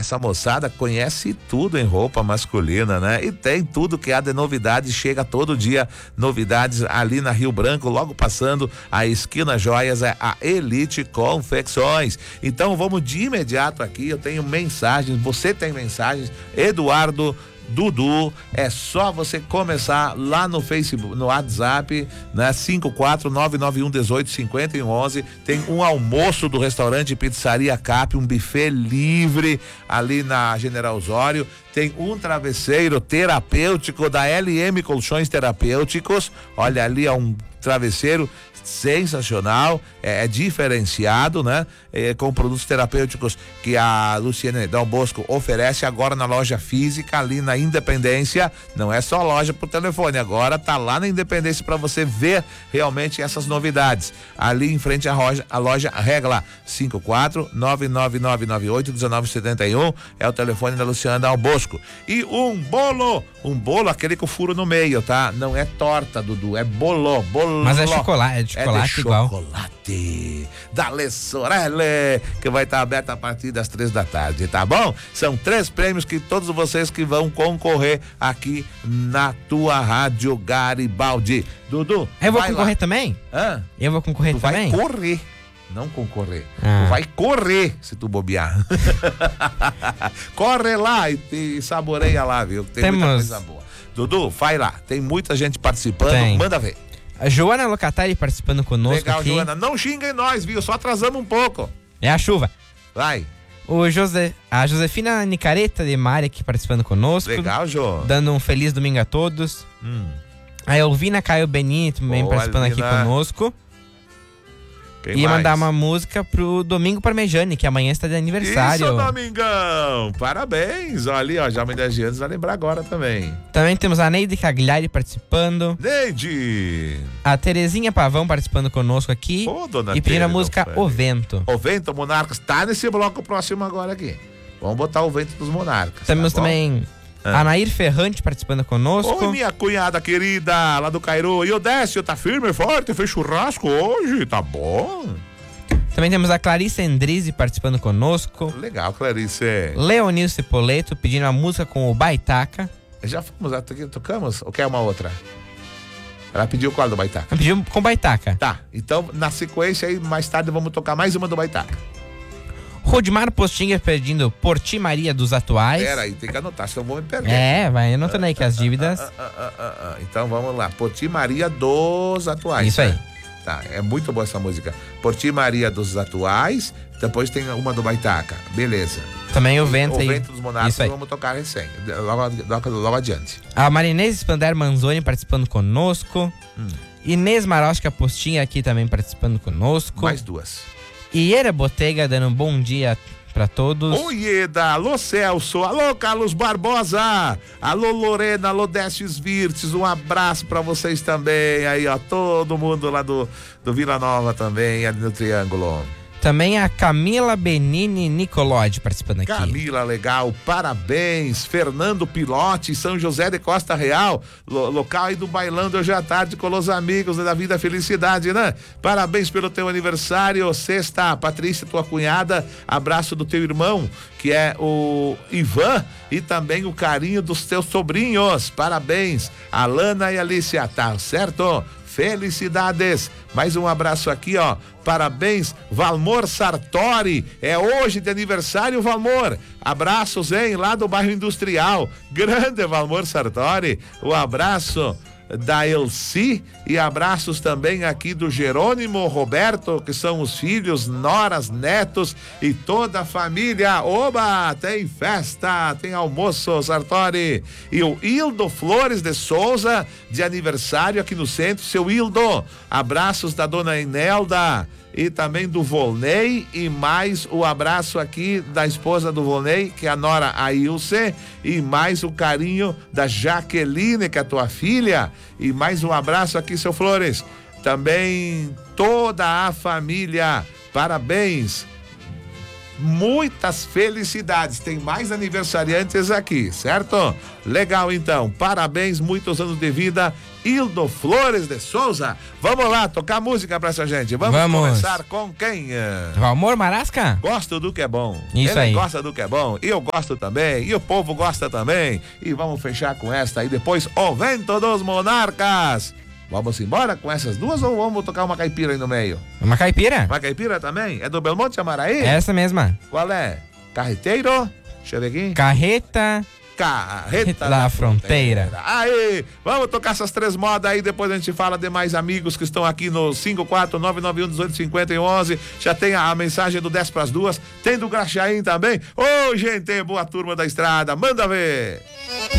essa moçada conhece tudo em roupa masculina, né? E tem tudo que há de novidade, chega todo dia novidades ali na Rio Branco, logo passando a esquina Joias, é a Elite Confecções. Então vamos de imediato aqui, eu tenho mensagens, você tem mensagens, Eduardo, Dudu, é só você começar lá no Facebook, no WhatsApp, né? 54991185011. Tem um almoço do restaurante Pizzaria Cap, um buffet livre ali na General Osório. Tem um travesseiro terapêutico da LM Colchões Terapêuticos. Olha ali, é um travesseiro sensacional, é diferenciado, né? Com produtos terapêuticos que a Luciane Dal Bosco oferece agora na loja física ali na Independência. Não é só loja por telefone, agora tá lá na Independência para você ver realmente essas novidades. Ali em frente à loja Regla, 54-99998-1971 é o telefone da Luciane Dal Bosco. E um bolo aquele com furo no meio, tá? Não é torta, Dudu, é bolo. Mas é chocolate, igual. Chocolate da Le Sorelle, que vai estar aberta a partir das 3 da tarde, tá bom? São 3 prêmios que todos vocês que vão concorrer aqui na tua Rádio Garibaldi. Dudu, eu vou concorrer também? Hã? Eu vou concorrer também? Vai correr. Não concorrer. Tu vai correr se tu bobear. Corre lá e saboreia lá, viu? Tem muita coisa boa. Dudu, vai lá. Tem muita gente participando. Manda ver. A Joana Locatari participando conosco. Legal, aqui. Joana. Não xinguem nós, viu? Só atrasamos um pouco. É a chuva. Vai. A Josefina Nicareta de Mari aqui participando conosco. Legal, Jô. Dando um feliz domingo a todos. A Elvina Caio Benini também participando aqui conosco. E mandar uma música pro Domingo Parmejane, que amanhã está de aniversário. Isso, Domingão! Parabéns! Olha ali, ó, já me 10 anos, vai lembrar agora também. Também temos a Neide Cagliari participando. Neide! A Terezinha Pavão participando conosco aqui. Dona e pedindo a música O Vento. O Vento, Monarcas, tá nesse bloco próximo agora aqui. Vamos botar o Vento dos Monarcas. Temos também a Nair Ferrante participando conosco. Oi, minha cunhada querida, lá do Cairu. E o Décio, tá firme e forte? Fez churrasco hoje? Tá bom. Também temos a Clarice Endrizi participando conosco. Legal, Clarice. Leonilce Poleto pedindo a música com o Baitaca. Já fomos, tocamos? Ou quer uma outra? Ela pediu qual do Baitaca? Pediu com Baitaca. Tá, então na sequência aí, mais tarde vamos tocar mais uma do Baitaca. Rodimar Postinga pedindo Por Ti Maria dos Atuais. Pera aí, tem que anotar, senão vou me perder. Vai anotando aí que as dívidas. Então vamos lá, Por Ti Maria dos Atuais. Isso aí. Tá, é muito boa essa música. Por Ti Maria dos Atuais, depois tem uma do Baitaca, beleza. Também o Vento aí. O Vento dos Monarcas, vamos tocar recém, logo adiante. A Marinês Spander Manzoni participando conosco. Inês Marosca Postinha aqui também participando conosco. Mais 2. E Iera Botega dando um bom dia pra todos. Oi, Ieda, alô Celso, alô Carlos Barbosa, alô Lorena, alô Décio Virtes, um abraço pra vocês também, aí ó, todo mundo lá do Vila Nova também, ali no Triângulo. Também a Camila Benini Nicolodi participando aqui. Camila, legal, parabéns. Fernando Pilote, São José de Costa Real, local aí do bailão de hoje à tarde com os amigos da Vida Felicidade, né? Parabéns pelo teu aniversário, sexta, Patrícia, tua cunhada, abraço do teu irmão, que é o Ivan, e também o carinho dos teus sobrinhos. Parabéns, Alana e Alicia, tá certo? Felicidades, mais um abraço aqui, ó, parabéns, Valmor Sartori, é hoje de aniversário, Valmor, abraços, hein, lá do bairro Industrial, grande Valmor Sartori, o abraço da Elci e abraços também aqui do Jerônimo Roberto, que são os filhos, noras, netos e toda a família. Oba, tem festa, tem almoço, Sartori. E o Hildo Flores de Souza, de aniversário aqui no centro, seu Hildo, abraços da dona Inelda e também do Volney, e mais o abraço aqui da esposa do Volney, que é a nora Ailce, e mais o carinho da Jaqueline, que é a tua filha, e mais um abraço aqui, seu Flores, também toda a família, parabéns, muitas felicidades, tem mais aniversariantes aqui, certo? Legal então, parabéns, muitos anos de vida Hildo Flores de Souza. Vamos lá, tocar música pra essa gente. Vamos começar com quem? Valmor Marasca? Gosto do que é bom. Isso Ele aí. gosta do que é bom. E eu gosto também. E o povo gosta também. E vamos fechar com esta. E depois, O Vento dos Monarcas. Vamos embora com essas duas ou vamos tocar uma caipira aí no meio? Uma caipira? Uma caipira também? É do Belmonte Amaraí? Essa mesma. Qual é? Carreteiro? Deixa eu ver aqui. Carreta da Fronteira. Aí, vamos tocar essas três modas aí, depois a gente fala de mais amigos que estão aqui no 54991185011. Já tem a mensagem do 10 pras 2, tem do Graxaim também. Ô, gente, boa turma da estrada, manda ver.